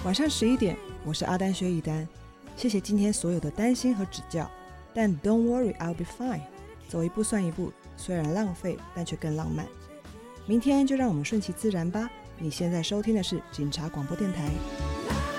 晚上11点，我是阿丹薛一丹，谢谢今天所有的担心和指教，但 Don't worry, I'll be fine， 走一步算一步，虽然浪费，但却更浪漫。明天就让我们顺其自然吧。你现在收听的是警察广播电台。